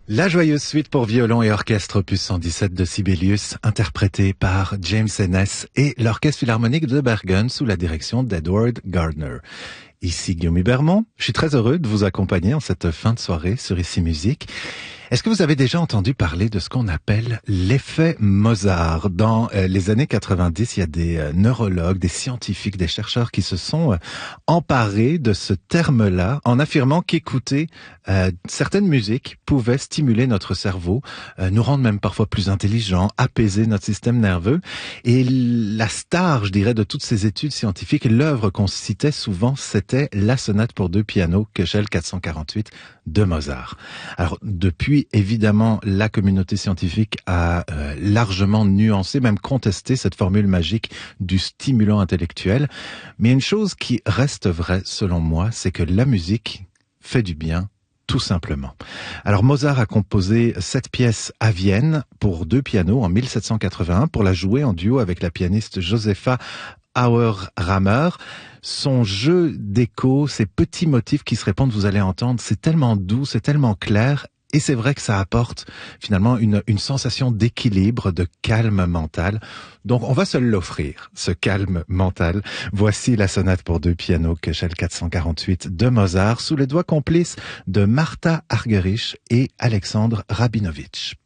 La joyeuse suite pour violon et orchestre opus 117 de Sibelius, interprétée par James Ennis et l'Orchestre Philharmonique de Bergen sous la direction d'Edward Gardner. Ici Guillaume Hubermont, je suis très heureux de vous accompagner en cette fin de soirée sur Ici Musique. Est-ce que vous avez déjà entendu parler de ce qu'on appelle l'effet Mozart? Dans les années 90, il y a des neurologues, des scientifiques, des chercheurs qui se sont emparés de ce terme-là en affirmant qu'écouter certaines musiques pouvait stimuler notre cerveau, nous rendre même parfois plus intelligents, apaiser notre système nerveux. Et la star, je dirais, de toutes ces études scientifiques, l'œuvre qu'on citait souvent, c'était la sonate pour deux pianos, Köchel 448 de Mozart. Alors depuis, évidemment, la communauté scientifique a largement nuancé, même contesté cette formule magique du stimulant intellectuel. Mais une chose qui reste vraie, selon moi, c'est que la musique fait du bien, tout simplement. Alors Mozart a composé cette pièce à Vienne pour deux pianos en 1781 pour la jouer en duo avec la pianiste Josepha Auer-Rammer. Son jeu d'écho, ces petits motifs qui se répondent, vous allez entendre, c'est tellement doux, c'est tellement clair. Et c'est vrai que ça apporte finalement une sensation d'équilibre, de calme mental. Donc on va se l'offrir, ce calme mental. Voici la sonate pour deux pianos Köchel 448 de Mozart sous les doigts complices de Martha Argerich et Alexandre Rabinovitch.